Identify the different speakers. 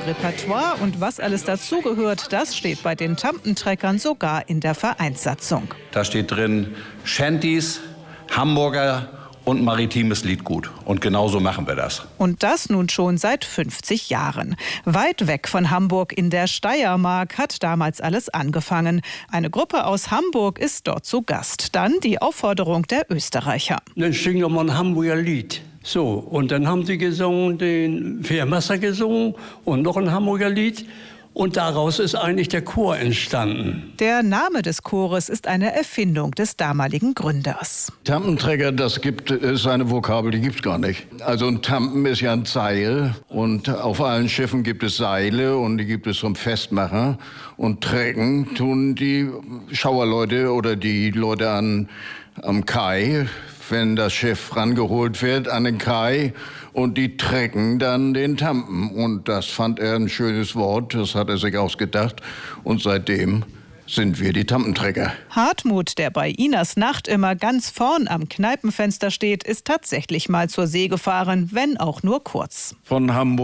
Speaker 1: Repertoire und was alles dazugehört, das steht bei den Tampentreckern sogar in der Vereinssatzung.
Speaker 2: Da steht drin Shanties, Hamburger und maritimes Liedgut. Und genauso machen wir das.
Speaker 1: Und das nun schon seit 50 Jahren. Weit weg von Hamburg in der Steiermark hat damals alles angefangen. Eine Gruppe aus Hamburg ist dort zu Gast. Dann die Aufforderung der Österreicher.
Speaker 3: Dann singen wir mal ein Hamburger Lied. So, und dann haben sie gesungen, den Fährmesser gesungen und noch ein Hamburger Lied. Und daraus ist eigentlich der Chor entstanden.
Speaker 1: Der Name des Chores ist eine Erfindung des damaligen Gründers.
Speaker 4: Tampentrecker, ist eine Vokabel, die gibt's gar nicht. Also ein Tampen ist ja ein Seil und auf allen Schiffen gibt es Seile und die gibt es zum Festmachen. Und Trecken tun die Schauerleute oder die Leute am Kai, wenn das Schiff rangeholt wird an den Kai, und die trecken dann den Tampen. Und das fand er ein schönes Wort, das hat er sich ausgedacht. Und seitdem sind wir die Tampentrecker.
Speaker 1: Hartmut, der bei Inas Nacht immer ganz vorn am Kneipenfenster steht, ist tatsächlich mal zur See gefahren, wenn auch nur kurz.
Speaker 4: Von Hamburg